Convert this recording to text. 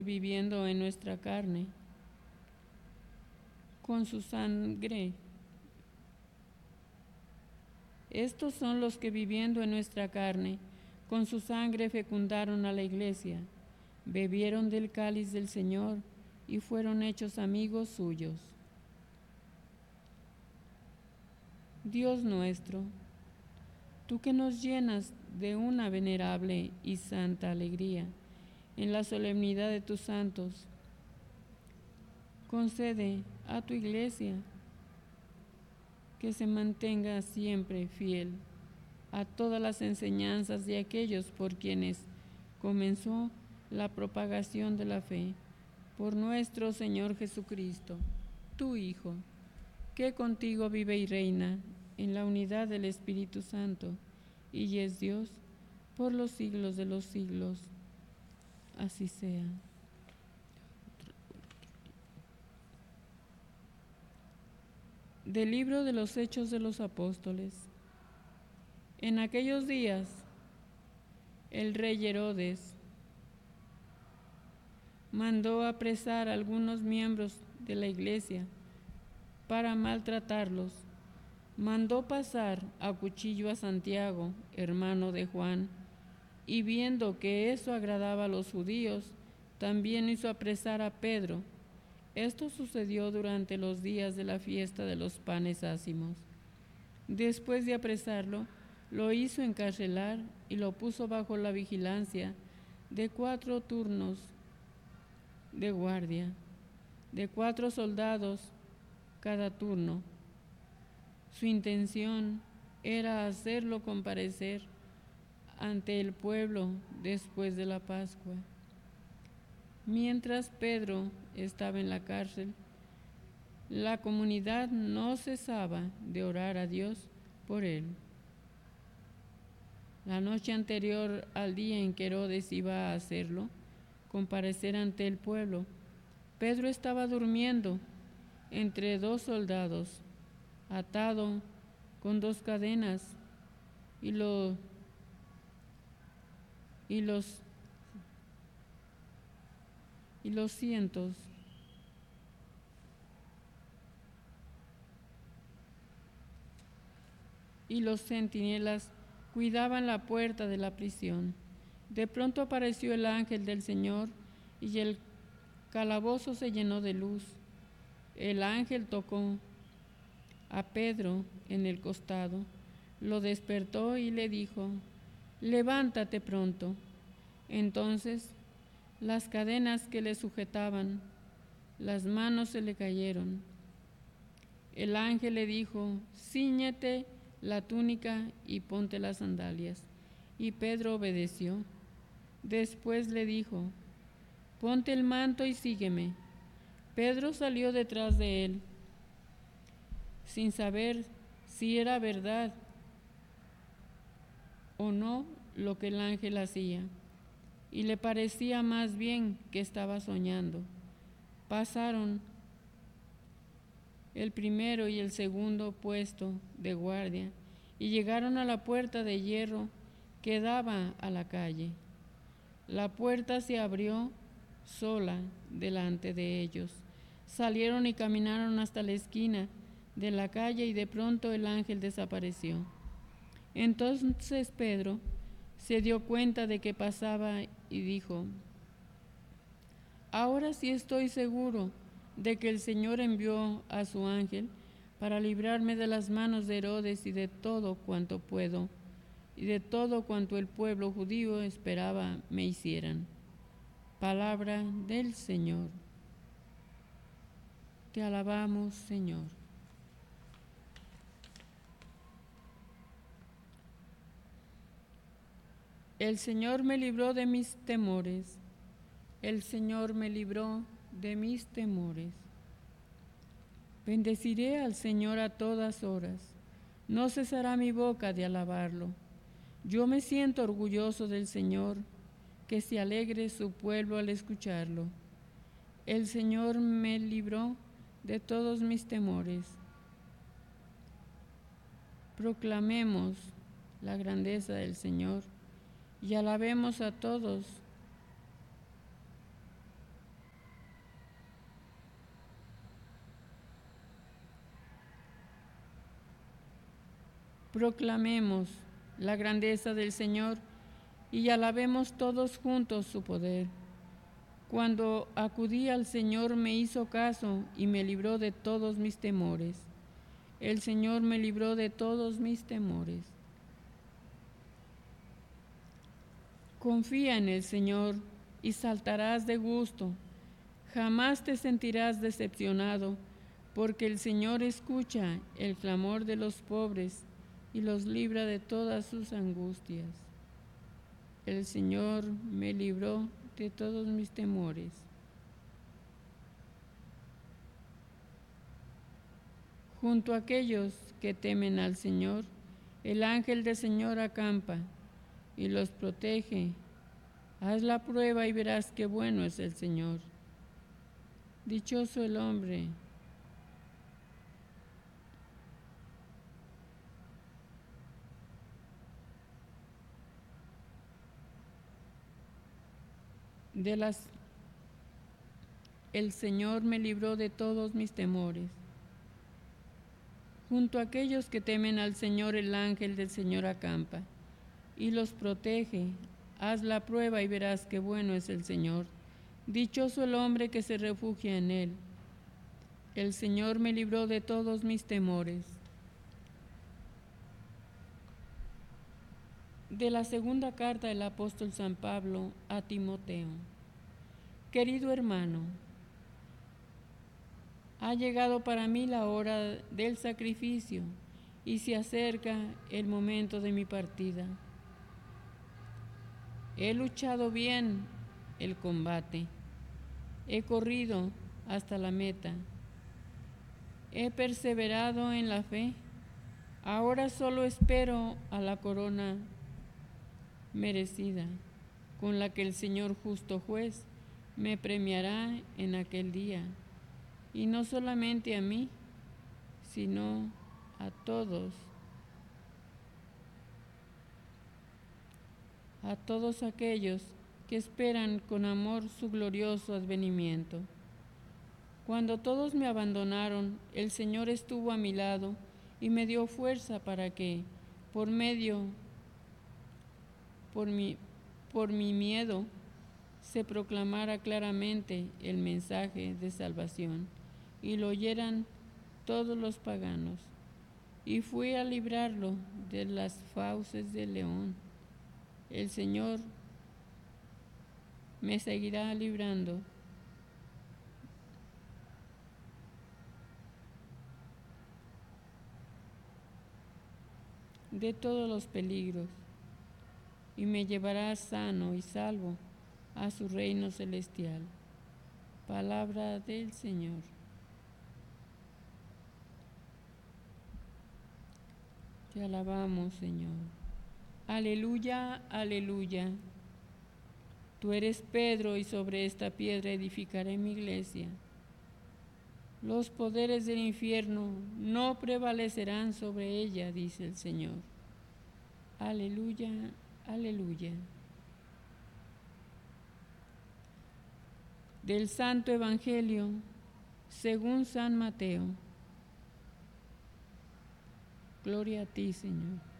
viviendo en nuestra carne, con su sangre. Estos son los que viviendo en nuestra carne, con su sangre fecundaron a la iglesia, bebieron del cáliz del Señor y fueron hechos amigos suyos. Dios nuestro, tú que nos llenas de una venerable y santa alegría en la solemnidad de tus santos, concede a tu iglesia que se mantenga siempre fiel a todas las enseñanzas de aquellos por quienes comenzó la propagación de la fe, por nuestro Señor Jesucristo, tu Hijo, que contigo vive y reina en la unidad del Espíritu Santo, y es Dios por los siglos de los siglos. Así sea. Del libro de los Hechos de los Apóstoles. En aquellos días, el rey Herodes mandó apresar a algunos miembros de la iglesia para maltratarlos. Mandó pasar a cuchillo a Santiago, hermano de Juan, y viendo que eso agradaba a los judíos, también hizo apresar a Pedro. Esto sucedió durante los días de la fiesta de los panes ácimos. Después de apresarlo, lo hizo encarcelar y lo puso bajo la vigilancia de 4 turnos de guardia, de 4 soldados cada turno. Su intención era hacerlo comparecer ante el pueblo después de la Pascua. Mientras Pedro estaba en la cárcel, la comunidad no cesaba de orar a Dios por él. La noche anterior al día en que Herodes iba a hacerlo comparecer ante el pueblo, Pedro estaba durmiendo entre 2 soldados, atado con 2 cadenas, y los cientos y los centinelas cuidaban la puerta de la prisión. De pronto apareció el ángel del Señor y el calabozo se llenó de luz. El ángel tocó a Pedro en el costado, lo despertó y le dijo: levántate pronto. Entonces las cadenas que le sujetaban las manos se le cayeron. El ángel le dijo: cíñete la túnica y ponte las sandalias. Y Pedro obedeció. Después le dijo: ponte el manto y sígueme. Pedro salió detrás de él, sin saber si era verdad o no lo que el ángel hacía, y le parecía más bien que estaba soñando. Pasaron el primero y el segundo puesto de guardia y llegaron a la puerta de hierro que daba a la calle. La puerta se abrió sola delante de ellos. Salieron y caminaron hasta la esquina de la calle y de pronto el ángel desapareció. Entonces Pedro se dio cuenta de que pasaba y dijo: ahora sí estoy seguro de que el Señor envió a su ángel para librarme de las manos de Herodes y de todo cuanto el pueblo judío esperaba me hicieran. Palabra del Señor. Te alabamos, Señor. El Señor me libró de mis temores. El Señor me libró de mis temores. Bendeciré al Señor a todas horas. No cesará mi boca de alabarlo. Yo me siento orgulloso del Señor, que se alegre su pueblo al escucharlo. El Señor me libró de todos mis temores. Proclamemos la grandeza del Señor y alabemos a todos Proclamemos la grandeza del Señor y alabemos todos juntos su poder. Cuando acudí al Señor me hizo caso y me libró de todos mis temores. El Señor me libró de todos mis temores. Confía en el Señor y saltarás de gusto. Jamás te sentirás decepcionado, porque el Señor escucha el clamor de los pobres y los libra de todas sus angustias. El Señor me libró de todos mis temores. Junto a aquellos que temen al Señor, el ángel del Señor acampa y los protege. Haz la prueba y verás qué bueno es el Señor. Dichoso el hombre el Señor me libró de todos mis temores. Junto a aquellos que temen al Señor, el ángel del Señor acampa y los protege. Haz la prueba y verás qué bueno es el Señor. Dichoso el hombre que se refugia en él. El Señor me libró de todos mis temores. De la segunda carta del apóstol San Pablo a Timoteo. Querido hermano, ha llegado para mí la hora del sacrificio y se acerca el momento de mi partida. He luchado bien el combate, he corrido hasta la meta, he perseverado en la fe. Ahora solo espero a la corona merecida, con la que el Señor justo juez me premiará en aquel día, y no solamente a mí, sino a todos aquellos que esperan con amor su glorioso advenimiento. Cuando todos me abandonaron, el Señor estuvo a mi lado y me dio fuerza para que, por mi miedo, se proclamara claramente el mensaje de salvación y lo oyeran todos los paganos. Y fui a librarlo de las fauces del león. El Señor me seguirá librando de todos los peligros y me llevará sano y salvo a su reino celestial. Palabra del Señor. Te alabamos, Señor. Aleluya, aleluya. Tú eres Pedro y sobre esta piedra edificaré mi iglesia. Los poderes del infierno no prevalecerán sobre ella, dice el Señor. Aleluya, aleluya. Del Santo Evangelio según San Mateo. Gloria a ti, Señor.